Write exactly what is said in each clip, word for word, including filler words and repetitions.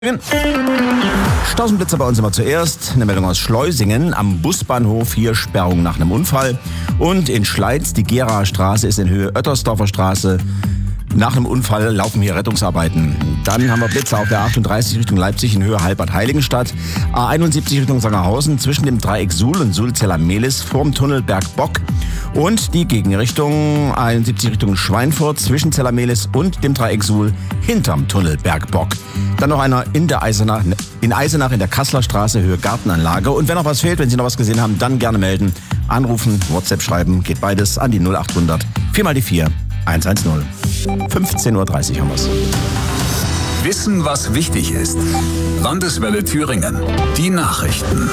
Stausenblitzer bei uns immer zuerst. Eine Meldung aus Schleusingen. Am Busbahnhof hier Sperrung nach einem Unfall. Und in Schleiz, die Geraer Straße ist in Höhe Oettersdorfer Straße. Nach einem Unfall laufen hier Rettungsarbeiten. Dann haben wir Blitzer auf der achtunddreißig Richtung Leipzig in Höhe Halbert-Heiligenstadt. A einundsiebzig Richtung Sangerhausen zwischen dem Dreieck Suhl und Sulzeller-Mehlis vorm Tunnel Bergbock. Und die Gegenrichtung A einundsiebzig Richtung Schweinfurt zwischen Zeller-Mehlis und dem Dreieck Suhl hinterm Tunnel Bergbock. Dann noch einer in der Eisenach, in Eisenach in der Kasseler Straße Höhe Gartenanlage. Und wenn noch was fehlt, wenn Sie noch was gesehen haben, dann gerne melden. Anrufen, WhatsApp schreiben, geht beides an die null achthundert vier mal die vier eins eins null. fünfzehn Uhr dreißig haben wir's. Wissen, was wichtig ist. Landeswelle Thüringen. Die Nachrichten.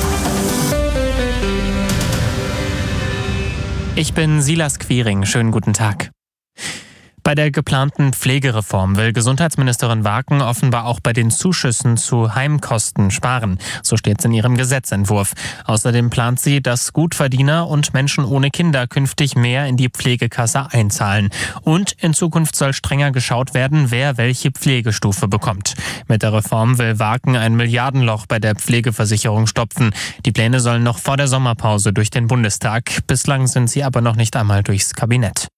Ich bin Silas Quiring. Schönen guten Tag. Bei der geplanten Pflegereform will Gesundheitsministerin Waken offenbar auch bei den Zuschüssen zu Heimkosten sparen. So steht es in ihrem Gesetzentwurf. Außerdem plant sie, dass Gutverdiener und Menschen ohne Kinder künftig mehr in die Pflegekasse einzahlen. Und in Zukunft soll strenger geschaut werden, wer welche Pflegestufe bekommt. Mit der Reform will Waken ein Milliardenloch bei der Pflegeversicherung stopfen. Die Pläne sollen noch vor der Sommerpause durch den Bundestag. Bislang sind sie aber noch nicht einmal durchs Kabinett.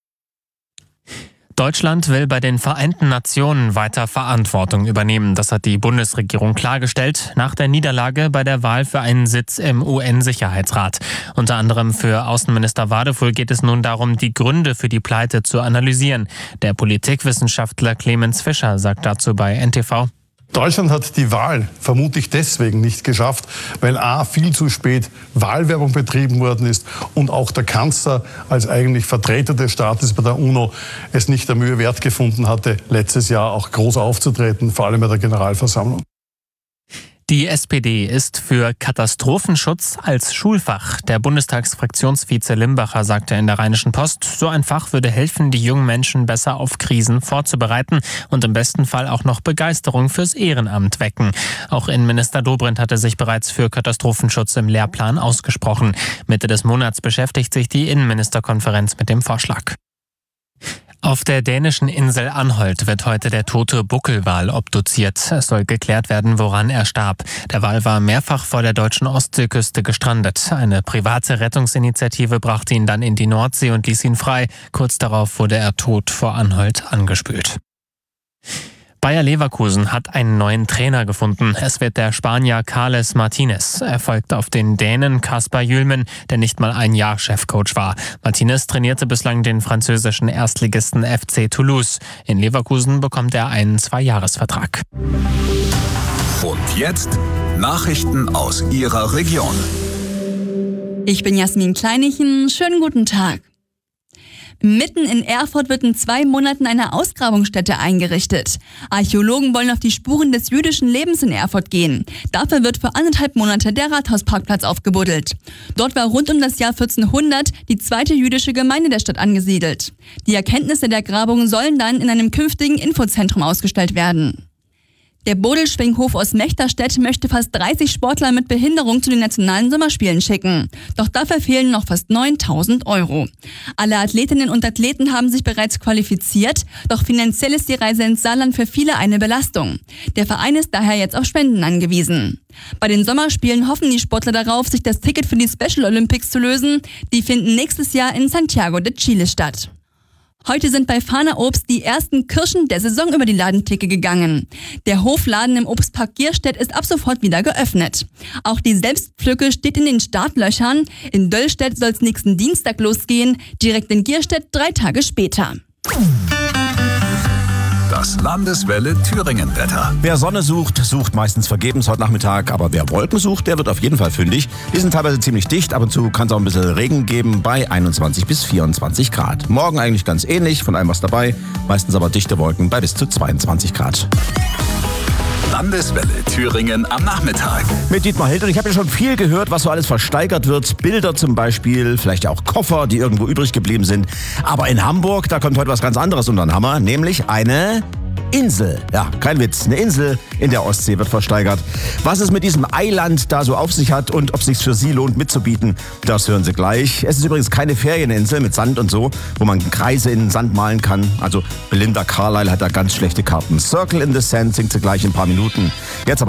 Deutschland will bei den Vereinten Nationen weiter Verantwortung übernehmen. Das hat die Bundesregierung klargestellt nach der Niederlage bei der Wahl für einen Sitz im U N-Sicherheitsrat. Unter anderem für Außenminister Wadefuhl geht es nun darum, die Gründe für die Pleite zu analysieren. Der Politikwissenschaftler Clemens Fischer sagt dazu bei N T V: Deutschland hat die Wahl vermutlich deswegen nicht geschafft, weil a. viel zu spät Wahlwerbung betrieben worden ist und auch der Kanzler als eigentlich Vertreter des Staates bei der UNO es nicht der Mühe wert gefunden hatte, letztes Jahr auch groß aufzutreten, vor allem bei der Generalversammlung. Die S P D ist für Katastrophenschutz als Schulfach. Der Bundestagsfraktionsvize Limbacher sagte in der Rheinischen Post, so ein Fach würde helfen, die jungen Menschen besser auf Krisen vorzubereiten und im besten Fall auch noch Begeisterung fürs Ehrenamt wecken. Auch Innenminister Dobrindt hatte sich bereits für Katastrophenschutz im Lehrplan ausgesprochen. Mitte des Monats beschäftigt sich die Innenministerkonferenz mit dem Vorschlag. Auf der dänischen Insel Anholt wird heute der tote Buckelwal obduziert. Es soll geklärt werden, woran er starb. Der Wal war mehrfach vor der deutschen Ostseeküste gestrandet. Eine private Rettungsinitiative brachte ihn dann in die Nordsee und ließ ihn frei. Kurz darauf wurde er tot vor Anholt angespült. Bayer Leverkusen hat einen neuen Trainer gefunden. Es wird der Spanier Carles Martinez. Er folgt auf den Dänen Kasper Jülmen, der nicht mal ein Jahr Chefcoach war. Martinez trainierte bislang den französischen Erstligisten F C Toulouse. In Leverkusen bekommt er einen Zweijahresvertrag. Und jetzt Nachrichten aus Ihrer Region. Ich bin Jasmin Kleinichen. Schönen guten Tag. Mitten in Erfurt wird in zwei Monaten eine Ausgrabungsstätte eingerichtet. Archäologen wollen auf die Spuren des jüdischen Lebens in Erfurt gehen. Dafür wird für anderthalb Monate der Rathausparkplatz aufgebuddelt. Dort war rund um das Jahr vierzehnhundert die zweite jüdische Gemeinde der Stadt angesiedelt. Die Erkenntnisse der Grabung sollen dann in einem künftigen Infozentrum ausgestellt werden. Der Bodelschwinghof aus Mechterstedt möchte fast dreißig Sportler mit Behinderung zu den nationalen Sommerspielen schicken. Doch dafür fehlen noch fast neuntausend Euro. Alle Athletinnen und Athleten haben sich bereits qualifiziert, doch finanziell ist die Reise ins Saarland für viele eine Belastung. Der Verein ist daher jetzt auf Spenden angewiesen. Bei den Sommerspielen hoffen die Sportler darauf, sich das Ticket für die Special Olympics zu lösen. Die finden nächstes Jahr in Santiago de Chile statt. Heute sind bei Fahner Obst die ersten Kirschen der Saison über die Ladentheke gegangen. Der Hofladen im Obstpark Gierstedt ist ab sofort wieder geöffnet. Auch die Selbstpflücke steht in den Startlöchern. In Döllstedt soll es nächsten Dienstag losgehen, direkt in Gierstedt drei Tage später. Das Landeswelle Thüringen-Wetter. Wer Sonne sucht, sucht meistens vergebens heute Nachmittag. Aber wer Wolken sucht, der wird auf jeden Fall fündig. Die sind teilweise ziemlich dicht. Ab und zu kann es auch ein bisschen Regen geben bei einundzwanzig bis vierundzwanzig Grad. Morgen eigentlich ganz ähnlich, von allem was dabei. Meistens aber dichte Wolken bei bis zu zweiundzwanzig Grad. Landeswelle Thüringen am Nachmittag. Mit Dietmar Hild. Und ich habe ja schon viel gehört, was so alles versteigert wird. Bilder zum Beispiel, vielleicht auch Koffer, die irgendwo übrig geblieben sind. Aber in Hamburg, da kommt heute was ganz anderes unter den Hammer. Nämlich eine Insel. Ja, kein Witz. Eine Insel in der Ostsee wird versteigert. Was es mit diesem Eiland da so auf sich hat und ob es sich für Sie lohnt mitzubieten, das hören Sie gleich. Es ist übrigens keine Ferieninsel mit Sand und so, wo man Kreise in den Sand malen kann. Also Belinda Carlisle hat da ganz schlechte Karten. Circle in the Sand singt sie gleich in ein paar Minuten. Jetzt aber